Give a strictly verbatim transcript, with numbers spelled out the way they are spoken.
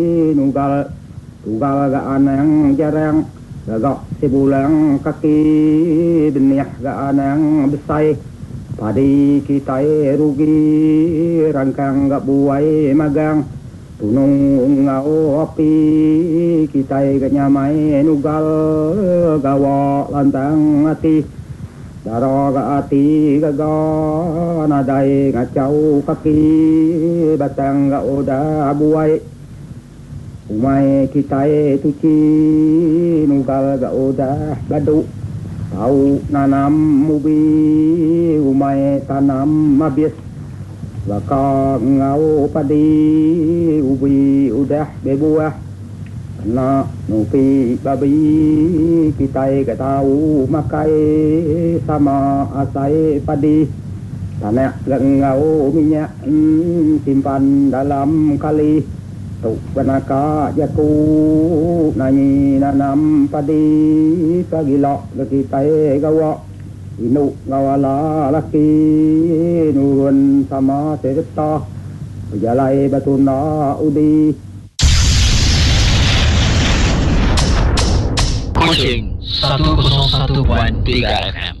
nugal tugal gaan yang jarang gagak sebulan kaki benih gaan yang besar padi kita rugi rangkang gak buai magang tunung ngau api kita gak nyamai nugal gawa lantang hati daro gak hati gagal nadai ngacau kaki batang gak udah buai umai kita tuci nugal gak udah gadu tahu nanam ubi umai tanam habis baka ngau padi ubi udah berbuah na nupi babi kita gak tahu makai sama asai padi tanah ngau minyak hmm, simpan dalam kali tu banaka jaku nani nanam padi pagilok kita gawa inu ngawala laki nurun sama serta jalai batuna udi Kucing seratus satu koma tiga F M.